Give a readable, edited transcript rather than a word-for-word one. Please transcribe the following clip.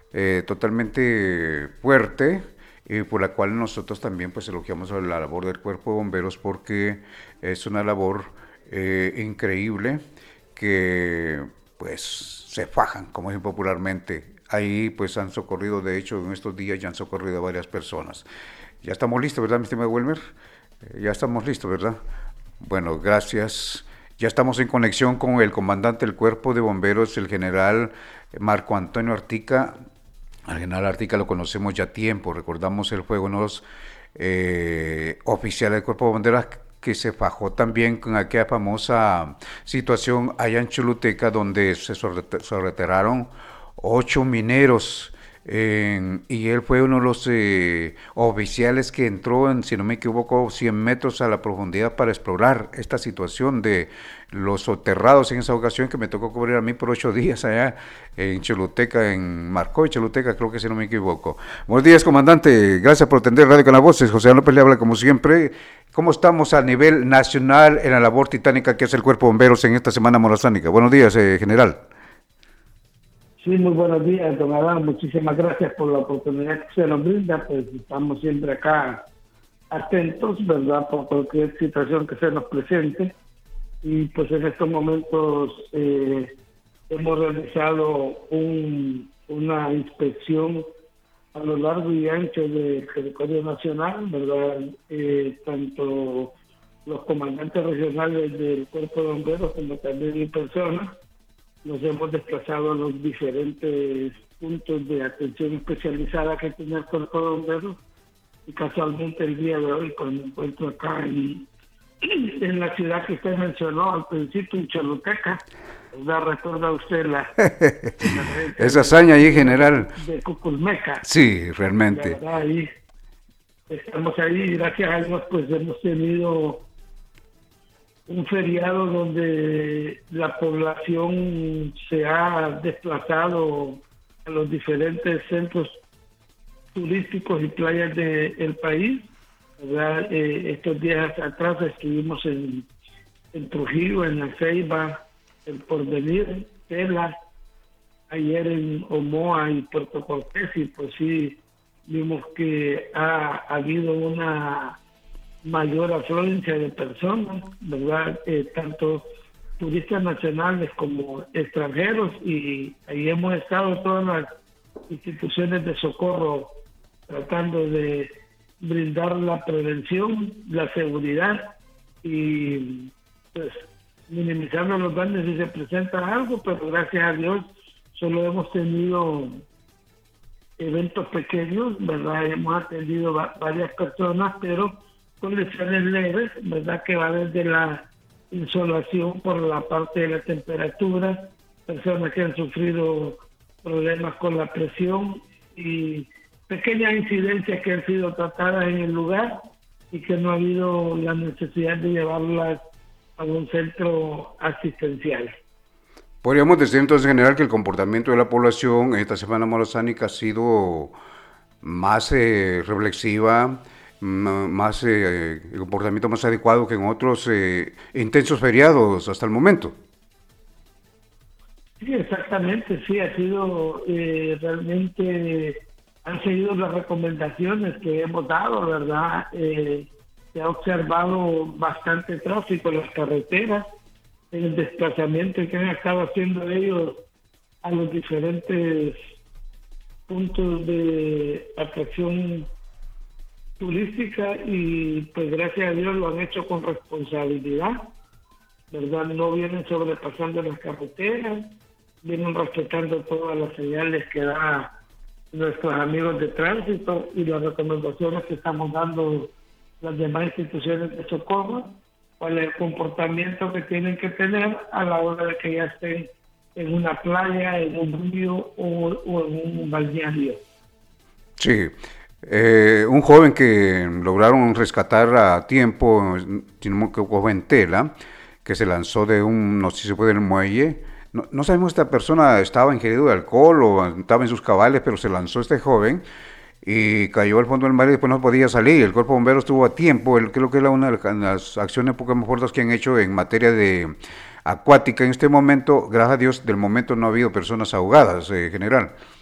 totalmente fuerte y por la cual nosotros también pues elogiamos a la labor del cuerpo de bomberos porque es una labor increíble que pues se fajan, como dicen popularmente. Ahí pues han socorrido, de hecho en estos días ya han socorrido a varias personas. Ya estamos listos, ¿verdad, mi estimado Wilmer? Ya estamos listos, ¿verdad? Bueno, gracias. Ya estamos en conexión con el comandante del Cuerpo de Bomberos, el general Marco Antonio Artica. Al general Artica lo conocemos ya tiempo, recordamos él fue uno de los oficiales del Cuerpo de Bomberos que se fajó también con aquella famosa situación allá en Choluteca donde se retiraron 8 mineros y él fue uno de los oficiales que entró en, si no me equivoco, 100 metros a la profundidad para explorar esta situación de los soterrados en esa ocasión que me tocó cubrir a mí por 8 días allá en Choluteca, en Marcó y Choluteca, creo que si no me equivoco. Buenos días, comandante. Gracias por atender Radio con las Voces. José López le habla como siempre. ¿Cómo estamos a nivel nacional en la labor titánica que hace el Cuerpo de Bomberos en esta semana morazánica? Buenos días, general. Sí, muy buenos días, don Adán. Muchísimas gracias por la oportunidad que se nos brinda. Pues estamos siempre acá atentos, ¿verdad?, por cualquier situación que se nos presente. Y pues en estos momentos hemos realizado una inspección a lo largo y ancho del territorio nacional, ¿verdad? Tanto los comandantes regionales del Cuerpo de Bomberos como también mi persona nos hemos desplazado a los diferentes puntos de atención especializada que tiene el Cuerpo de Bomberos y casualmente el día de hoy cuando me encuentro acá en la ciudad que usted mencionó al principio, en Choluteca, ¿verdad? Recuerda usted la esa hazaña ahí, general. De Cuculmeca. Sí, La realmente. verdad, ahí estamos ahí y gracias a Dios pues hemos tenido un feriado donde la población se ha desplazado a los diferentes centros turísticos y playas del país, ¿verdad? Estos días atrás estuvimos en Trujillo, en La Ceiba, El Porvenir, Tela, ayer en Omoa y Puerto Cortés, y pues sí vimos que ha habido una mayor afluencia de personas, ¿verdad? Tanto turistas nacionales como extranjeros, y ahí hemos estado todas las instituciones de socorro tratando de brindar la prevención, la seguridad y pues minimizando los daños si se presenta algo, pero gracias a Dios solo hemos tenido eventos pequeños, ¿verdad? Hemos atendido varias personas, pero con lesiones leves, ¿verdad? Que va desde la insolación por la parte de la temperatura, personas que han sufrido problemas con la presión y pequeñas incidencias que han sido tratadas en el lugar y que no ha habido la necesidad de llevarlas a un centro asistencial. Podríamos decir entonces, en general, que el comportamiento de la población en esta semana morazánica ha sido más reflexiva, más el comportamiento más adecuado que en otros intensos feriados hasta el momento. Sí, exactamente, sí, ha sido realmente, han seguido las recomendaciones que hemos dado, ¿verdad? Se ha observado bastante tráfico en las carreteras, en el desplazamiento que han estado haciendo ellos a los diferentes puntos de atracción turística y pues gracias a Dios lo han hecho con responsabilidad, ¿verdad? No vienen sobrepasando las carreteras, vienen respetando todas las señales que da nuestros amigos de tránsito y las recomendaciones que estamos dando las demás instituciones de socorro, cuál es el comportamiento que tienen que tener a la hora de que ya estén en una playa, en un río o en un balneario. Sí, un joven que lograron rescatar a tiempo, si no me equivoco, en Tela, que se lanzó de un, no sé si se puede, el muelle. No, no sabemos si esta persona estaba ingerido de alcohol o estaba en sus cabales, pero se lanzó este joven y cayó al fondo del mar y después no podía salir. El cuerpo de bomberos estuvo a tiempo, creo que era una de las acciones poco más fuertes que han hecho en materia de acuática en este momento. Gracias a Dios, del momento no ha habido personas ahogadas, general.